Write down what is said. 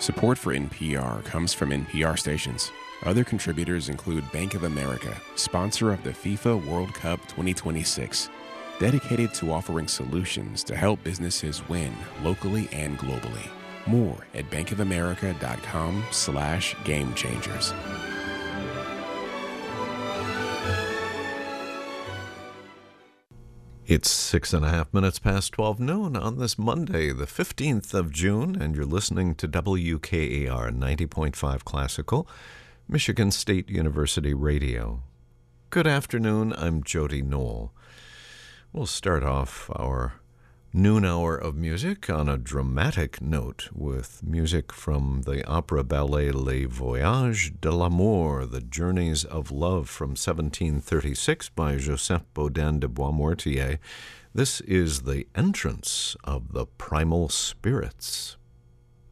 Support for NPR comes from NPR stations. Other contributors include Bank of America, sponsor of the FIFA World Cup 2026, dedicated to offering solutions to help businesses win locally and globally. More at bankofamerica.com/gamechangers. It's 6.5 minutes past 12 noon on this Monday, the 15th of June, and you're listening to WKAR 90.5 Classical, Michigan State University Radio. Good afternoon, I'm Jody Knoll. We'll start off our noon hour of music on a dramatic note with music from the opera ballet Les Voyages de l'Amour, The Journeys of Love from 1736 by Joseph Bodin de Boismortier. This is the entrance of the primal spirits.